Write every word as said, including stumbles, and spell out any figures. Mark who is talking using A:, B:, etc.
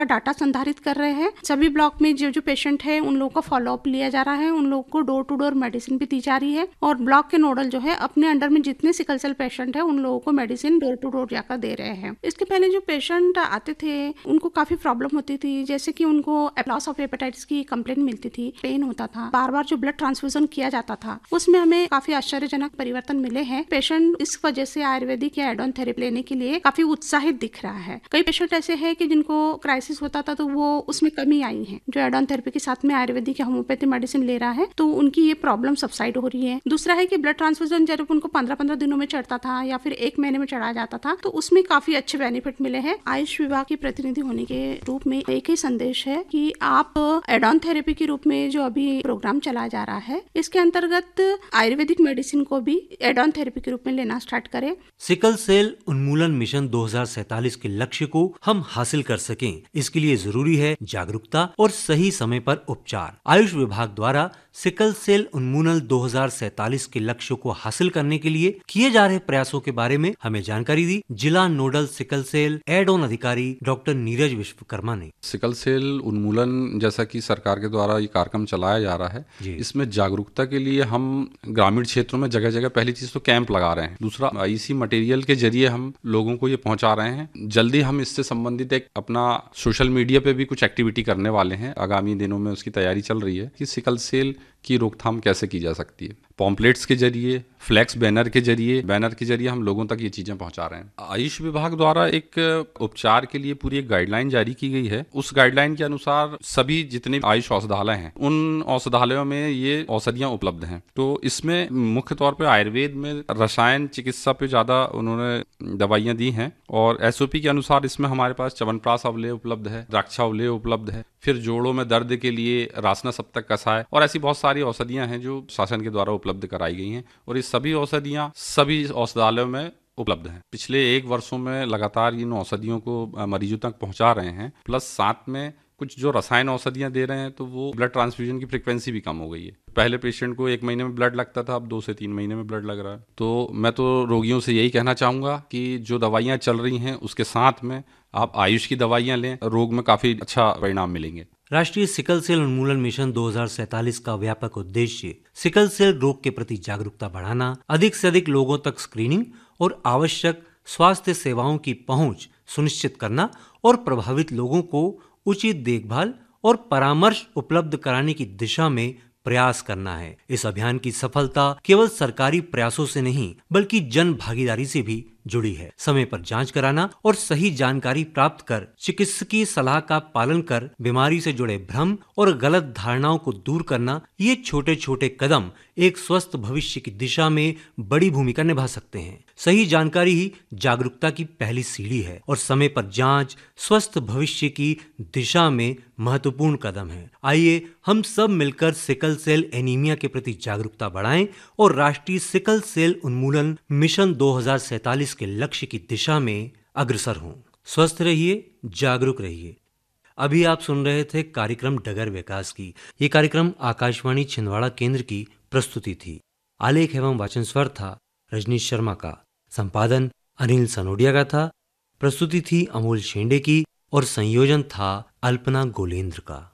A: Data संधारित कर रहे हैं। सभी ब्लॉक में जो जो पेशेंट है उन लोगों का फॉलोअप लिया जा रहा है, उन लोगों को डोर टू डोर मेडिसिन भी दी जा रही है और ब्लॉक के नोडल जो है अपने अंडर में जितने सिकल सेल पेशेंट है उन लोगों को मेडिसिन डोर टू डोर जाकर दे रहे हैं। इसके पहले जो पेशेंट आते थे उनको काफी प्रॉब्लम होती थी, जैसे कि उनको लॉस ऑफ हेपेटाइटिस की कंप्लेंट मिलती थी, पेन होता था, बार बार जो ब्लड ट्रांसफ्यूजन किया जाता था उसमें हमें काफी आश्चर्यजनक परिवर्तन मिले हैं। पेशेंट इस वजह से आयुर्वेदिक या एड ऑन थेरेपी लेने के लिए काफी उत्साहित दिख रहा है। कई पेशेंट ऐसे हैं कि जिनको क्राइसिस होता था तो वो उसमें कमी आई है, जो एड ऑन थेरेपी के साथ में आयुर्वेदिक या होम्योपैथी मेडिसिन ले रहा है तो उनकी ये प्रॉब्लम सबसाइड हो रही है। दूसरा है कि ब्लड ट्रांसफ्यूजन जब उनको पंद्रह पंद्रह दिनों में चढ़ता था या फिर एक महीने में चढ़ाया जाता था तो उसमें काफी अच्छे बेनिफिट मिले हैं। आयुष विभाग की प्रतिनिधि होने के रूप में एक ही संदेश है कि आप एड ऑन थेरेपी के रूप में जो अभी प्रोग्राम चलाया जा रहा है इसके अंतर्गत आयुर्वेदिक मेडिसिन को भी एड ऑन थेरेपी के रूप में लेना स्टार्ट करें।
B: सिकल सेल उन्मूलन मिशन दो हज़ार सैंतालीस के लक्ष्य को हम हासिल कर सकें, इसके लिए जरूरी है जागरूकता और सही समय पर उपचार। आयुष विभाग द्वारा सिकल सेल उन्मूलन दो हज़ार सैंतालीस के लक्ष्य को हासिल करने के लिए किए जा रहे प्रयासों के बारे में हमें जानकारी दी जिला nodal sickle cell add on अधिकारी डॉक्टर नीरज विश्वकर्मा ने।
C: सिकल सेल उन्मूलन जैसा कि सरकार के द्वारा ये कार्यक्रम चलाया जा रहा है, इसमें जागरूकता के लिए हम ग्रामीण क्षेत्रों में जगह जगह पहली चीज तो कैंप लगा रहे हैं, दूसरा आईसी मटेरियल के जरिए हम लोगों को ये पहुंचा रहे हैं। जल्दी हम इससे संबंधित एक अपना सोशल मीडिया पे भी कुछ एक्टिविटी करने वाले हैं, आगामी दिनों में उसकी तैयारी चल रही है कि सिकल सेल की रोकथाम कैसे की जा सकती है। पॉम्पलेट्स के जरिए, फ्लैक्स बैनर के जरिए बैनर के जरिए हम लोगों तक ये चीजें पहुंचा रहे हैं। आयुष विभाग द्वारा एक उपचार के लिए पूरी एक गाइडलाइन जारी की गई है। उस गाइडलाइन के अनुसार सभी जितने आयुष औषधालय हैं उन औषधालयों में ये औषधियां उपलब्ध हैं। तो इसमें मुख्य तौर पे आयुर्वेद में रसायन चिकित्सा पे ज्यादा उन्होंने दवाइयां दी हैं और एसओपी के अनुसार इसमें हमारे पास च्यवनप्राश अवलेह उपलब्ध है, द्राक्षा अवलेह उपलब्ध है, फिर जोड़ों में दर्द के लिए रासना सप्तक कषाय और ऐसी बहुत सारी औषधियां हैं जो शासन के द्वारा उपलब्ध कराई गई हैं और ये सभी औषधियां सभी औषधालयों में उपलब्ध हैं। पिछले एक वर्षों में लगातार इन औषधियों को मरीजों तक पहुंचा रहे हैं, प्लस साथ में कुछ जो रसायन औषधियां दे रहे हैं तो वो ब्लड ट्रांसफ्यूजन की फ्रीक्वेंसी भी कम हो गई है। पहले पेशेंट को एक महीने में ब्लड लगता था, अब दो से तीन महीने में ब्लड लग रहा है। तो मैं तो रोगियों से यही कहना चाहूँगा कि जो दवाइयाँ चल रही हैं उसके साथ में आप आयुष की दवाइयाँ लें, रोग में काफ़ी अच्छा परिणाम मिलेंगे।
B: राष्ट्रीय सिकल सेल उन्मूलन मिशन दो हज़ार सैंतालीस का व्यापक उद्देश्य सिकल सेल रोग के प्रति जागरूकता बढ़ाना, अधिक से अधिक लोगों तक स्क्रीनिंग और आवश्यक स्वास्थ्य सेवाओं की पहुंच सुनिश्चित करना और प्रभावित लोगों को उचित देखभाल और परामर्श उपलब्ध कराने की दिशा में प्रयास करना है। इस अभियान की सफलता केवल सरकारी प्रयासों से नहीं बल्कि जन भागीदारी से भी जुड़ी है। समय पर जांच कराना और सही जानकारी प्राप्त कर चिकित्सकीय सलाह का पालन कर बीमारी से जुड़े भ्रम और गलत धारणाओं को दूर करना, ये छोटे छोटे कदम एक स्वस्थ भविष्य की दिशा में बड़ी भूमिका निभा सकते हैं। सही जानकारी ही जागरूकता की पहली सीढ़ी है और समय पर जांच स्वस्थ भविष्य की दिशा में महत्वपूर्ण कदम है। आइए हम सब मिलकर सिकल सेल एनीमिया के प्रति जागरूकता बढ़ाएं और राष्ट्रीय सिकल सेल उन्मूलन मिशन दो हज़ार सैंतालीस के लक्ष्य की दिशा में अग्रसर हों। स्वस्थ रहिए, जागरूक रहिए। अभी आप सुन रहे थे कार्यक्रम डगर विकास की। ये कार्यक्रम आकाशवाणी छिंदवाड़ा केंद्र की प्रस्तुति थी। आलेख एवं वाचन स्वर था रजनीश शर्मा का, संपादन अनिल सनोडिया का था, प्रस्तुति थी अमोल शेंडे की और संयोजन था अल्पना गोलेंद्र का।